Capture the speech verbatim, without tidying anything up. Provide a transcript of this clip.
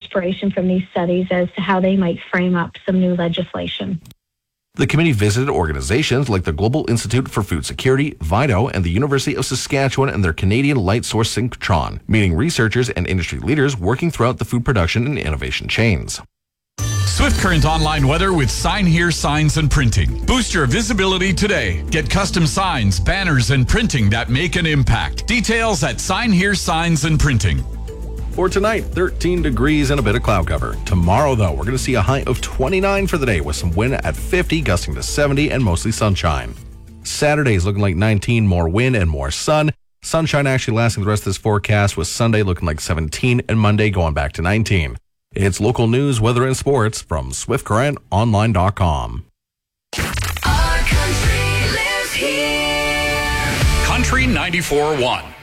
inspiration from these studies as to how they might frame up some new legislation. The committee visited organizations like the Global Institute for Food Security, Vido, and the University of Saskatchewan and their Canadian Light Source Synchrotron, meeting researchers and industry leaders working throughout the food production and innovation chains. Swift Current online weather with Sign Here Signs and Printing. Boost your visibility today. Get custom signs, banners, and printing that make an impact. Details at Sign Here Signs and Printing. For tonight, thirteen degrees and a bit of cloud cover. Tomorrow, though, we're going to see a high of twenty-nine for the day with some wind at fifty, gusting to seventy, and mostly sunshine. Saturday is looking like nineteen, more wind and more sun. Sunshine actually lasting the rest of this forecast, with Sunday looking like seventeen and Monday going back to nineteen. It's local news, weather, and sports from Swift Current Online dot com. Our country lives here. Country ninety-four point one.